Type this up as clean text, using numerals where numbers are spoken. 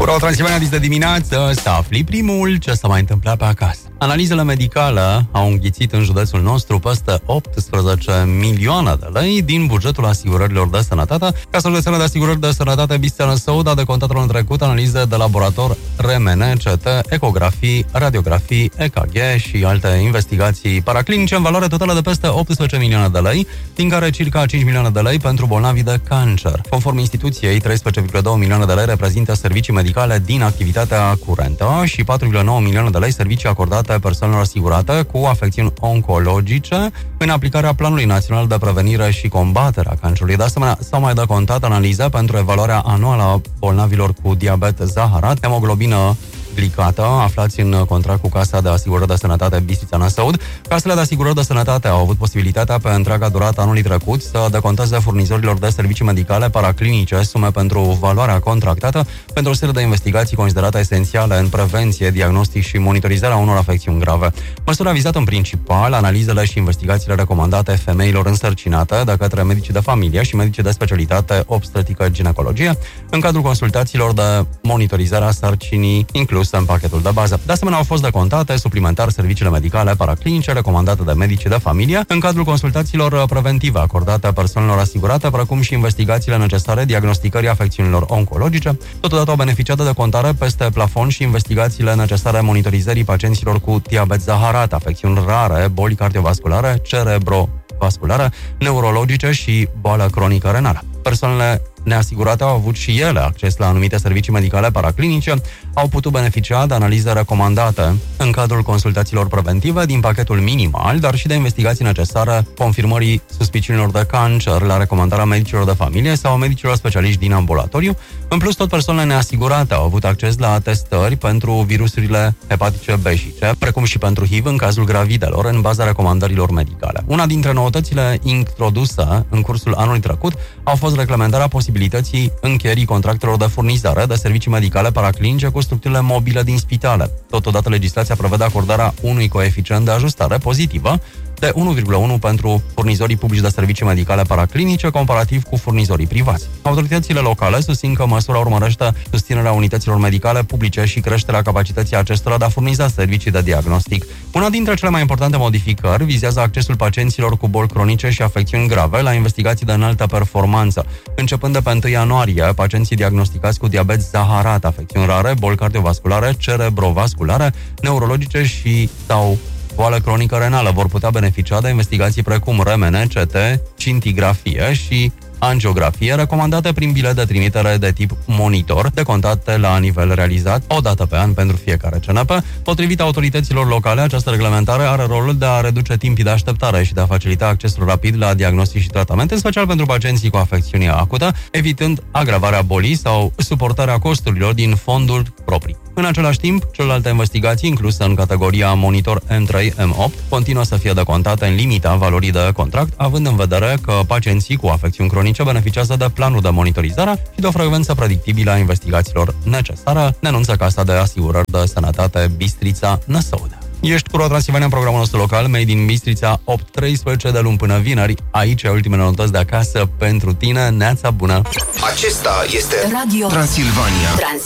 Ura, Transilvania de dimineață, să afli primul ce s-a mai întâmplat pe acasă. Analizele medicale au înghițit în județul nostru peste 18 milioane de lei din bugetul asigurărilor de sănătate. Casa Județeană de Asigurări de Sănătate Bistrița Năsăud a decontat anul trecut analize de laborator, RMN, CT, ecografii, radiografii, EKG și alte investigații paraclinice în valoare totală de peste 18 milioane de lei, din care circa 5 milioane de lei pentru bolnavi de cancer. Conform instituției, 13,2 milioane de lei reprezintă servicii medicale din activitatea curentă și 4,9 milioane de lei servicii acordate persoanelor asigurate cu afecțiuni oncologice în aplicarea Planului Național de Prevenire și Combatere a Cancerului. De asemenea, s-au mai decontat analize pentru evaluarea anuală a bolnavilor cu diabet zaharat, hemoglobină glicată, aflați în contract cu Casa de Asigurări de Sănătate Bistrița Năsăud. Casele de asigurări de sănătate au avut posibilitatea pe întreaga durată anului trecut să deconteze furnizorilor de servicii medicale paraclinice sume pentru valoarea contractată pentru o serie de investigații considerate esențiale în prevenție, diagnostic și monitorizarea unor afecțiuni grave. Măsura vizată în principal analizele și investigațiile recomandate femeilor însărcinate de către medici de familie și medici de specialitate obstetrică-ginecologie în cadrul consultațiilor de monitorizare a sarcinii inclus în pachetul de bază. De asemenea, au fost decontate suplimentar serviciile medicale paraclinice recomandate de medici de familie în cadrul consultațiilor preventive acordate persoanelor asigurate, precum și investigațiile necesare diagnosticării afecțiunilor oncologice. Totodată au beneficiat de decontare peste plafon și investigațiile necesare monitorizării pacienților cu diabet zaharat, afecțiuni rare, boli cardiovasculare, cerebrovasculare, neurologice și boală cronică renală. Persoanele neasigurate au avut și ele acces la anumite servicii medicale paraclinice, au putut beneficia de analize recomandate în cadrul consultațiilor preventive din pachetul minimal, dar și de investigații necesare confirmării suspiciunilor de cancer la recomandarea medicilor de familie sau medicilor specialiști din ambulatoriu. În plus, tot persoanele neasigurate au avut acces la testări pentru virusurile hepatice B și C, precum și pentru HIV în cazul gravidelor, în baza recomandărilor medicale. Una dintre noutățile introduse în cursul anului trecut au fost reglementarea posibilității încheierii contractelor de furnizare de servicii medicale paraclinice cu structurile mobile din spitale. Totodată, legislația prevede acordarea unui coeficient de ajustare pozitivă de 1,1 pentru furnizorii publici de servicii medicale paraclinice, comparativ cu furnizorii privați. Autoritățile locale susțin că măsura urmărește susținerea unităților medicale publice și creșterea capacității acestora de a furniza servicii de diagnostic. Una dintre cele mai importante modificări vizează accesul pacienților cu boli cronice și afecțiuni grave la investigații de înaltă performanță. Începând de pe 1 ianuarie, pacienții diagnosticați cu diabet zaharat, afecțiuni rare, boli cardiovasculare, cerebrovasculare, neurologice și sau boală cronică renală vor putea beneficia de investigații precum RMN, CT, scintigrafie și angiografie, recomandate prin bilet de trimitere de tip monitor, decontate la nivel realizat o dată pe an pentru fiecare CNP. Potrivit autorităților locale, această reglementare are rolul de a reduce timpii de așteptare și de a facilita accesul rapid la diagnostic și tratament, în special pentru pacienții cu afecțiune acută, evitând agravarea bolii sau suportarea costurilor din fonduri proprii. În același timp, celelalte investigații incluse în categoria monitor M3-M8 continuă să fie decontate în limita valorii de contract, având în vedere că pacienții cu afecțiuni cronice beneficiază de planul de monitorizare și de o frecvență predictibilă a investigațiilor necesare, ne anunță Casa de Asigurări de Sănătate Bistrița Năsăud. Ești cu Transilvania în programul nostru local, Made in Bistrița, 8-13 de luni până vineri. Aici ultimele notăți de acasă pentru tine. Neața bună! Acesta este Radio Transilvania.